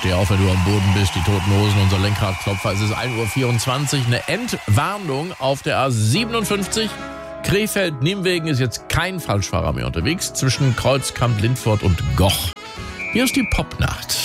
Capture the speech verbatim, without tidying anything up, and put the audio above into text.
Steh auf, wenn du am Boden bist. Die Toten Hosen, unser Lenkradklopfer. Es ist ein Uhr vierundzwanzig. Eine Entwarnung auf der A siebenundfünfzig. Krefeld-Nimwegen ist jetzt kein Falschfahrer mehr unterwegs. Zwischen Kreuzkamp, Lindfort und Goch. Hier ist die Popnacht.